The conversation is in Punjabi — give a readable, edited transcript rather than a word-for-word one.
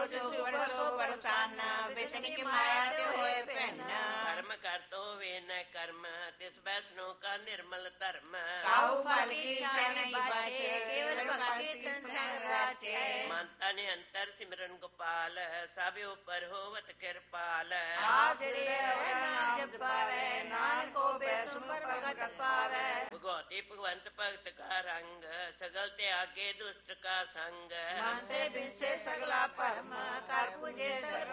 ਜੋ ਸੁਪਰ ਸੋ ਪਰਸਾਨ, ਵਿਸ਼ਨ ਕੀ ਮਾਇਆ ਤੇ ਹੋਏ ਭਿੰਨ। ਕਰਮ ਕਰਤੋ ਵੇ ਨ ਕਰਮ, ਤਿਸ ਵੈਸਨੋ ਕਾ ਨਿਰਮਲ ਧਰਮ। ਕਾਹੂ ਫਲ ਕੀ ਇੱਛਾ ਨਹੀਂ ਬਾਚੇ, ਕੇਵਲ ਭਗਤੀ ਤਨ ਸੰਗ ਰਾਚੇ। ਮਨ ਤਨ ਅੰਤਰ ਸਿਮਰਨ ਗੋਪਾਲ, ਸਭ ਉਪਰ ਹੋਵਤ ਕਿਰਪਾਲ। ਆਪ ਜਿਹੜੇ ਨਾਮ ਜਪਾਵੇ, ਨਾਨਕ ਕੋ ਬੈਸੁ ਪਰ ਭਗਤ ਪਾਵੇ। ਭਗਵਤੀ ਭਗਵੰਤ ਭਗਤ ਕਾ ਰੰਗ, ਸਗਲ ਤਿਆਗੇ ਦੁਸ਼ਟ ਕਾ ਸੰਗ। ਮਨ ਤੇ ਬਿਨਸੇ ਸਗਲਾ ਭਰਮ, ਕਰ ਪੂਜੇ ਸਰਬ